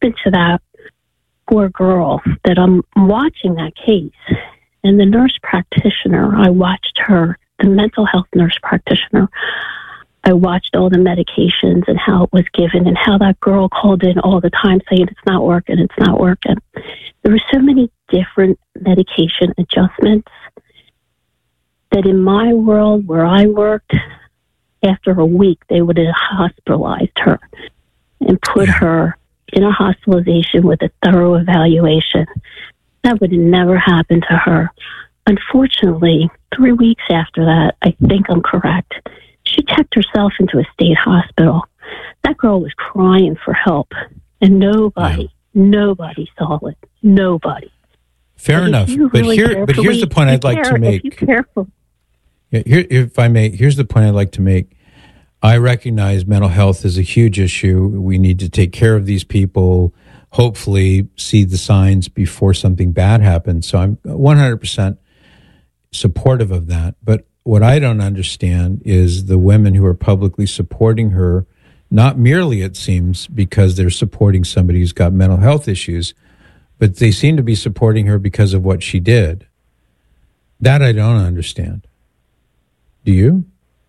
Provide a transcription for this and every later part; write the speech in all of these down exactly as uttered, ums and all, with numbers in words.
happened to that poor girl that I'm watching that case? And the nurse practitioner, I watched her, the mental health nurse practitioner, I watched all the medications and how it was given and how that girl called in all the time saying it's not working, it's not working. There were so many different medication adjustments that in my world where I worked, after a week, they would have hospitalized her and put her in a hospitalization with a thorough evaluation. That would have never happened to her. Unfortunately, three weeks after that, I think I'm correct, she checked herself into a state hospital. That girl was crying for help, and nobody, yeah. nobody saw it. Nobody. Fair enough. But really here, but here's the point I'd like care, to make. If you're careful. Yeah, here, if I may, here's the point I'd like to make. I recognize mental health is a huge issue. We need to take care of these people, hopefully see the signs before something bad happens. So I'm one hundred percent supportive of that. But what I don't understand is the women who are publicly supporting her, not merely, it seems, because they're supporting somebody who's got mental health issues, but they seem to be supporting her because of what she did. That I don't understand. Do you?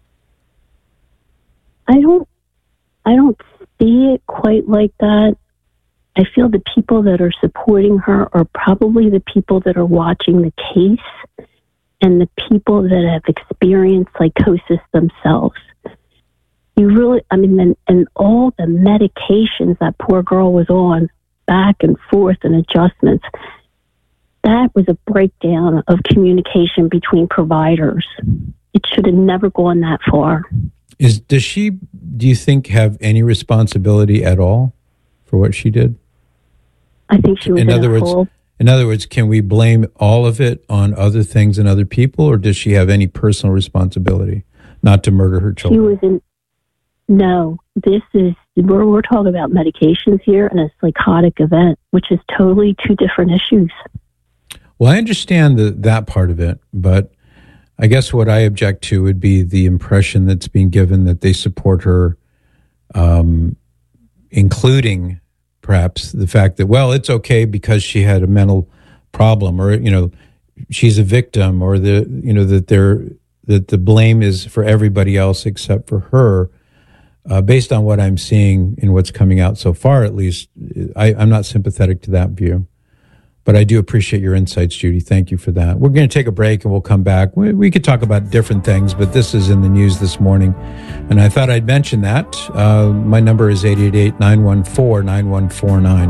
I don't, I don't see it quite like that. I feel the people that are supporting her are probably the people that are watching the case and the people that have experienced psychosis themselves. You really, I mean, and, and all the medications that poor girl was on, back and forth and adjustments, that was a breakdown of communication between providers. It should have never gone that far. Is does she, do you think, have any responsibility at all for what she did? I think she was in, in other words, hole. In other words, can we blame all of it on other things and other people, or does she have any personal responsibility not to murder her children? She was in. No, this is we're we're talking about medications here and a psychotic event, which is totally two different issues. Well, I understand the, that part of it, but I guess what I object to would be the impression that's being given that they support her, um, including perhaps the fact that, well, it's okay because she had a mental problem, or, you know, she's a victim, or the, you know, that they're, that the blame is for everybody else except for her. Uh, based on what I'm seeing in what's coming out so far, at least, I, I'm not sympathetic to that view. But I do appreciate your insights, Judy. Thank you for that. We're going to take a break and we'll come back. We, we could talk about different things, but this is in the news this morning. And I thought I'd mention that. Uh, my number is eight eight eight, nine one four, nine one four nine.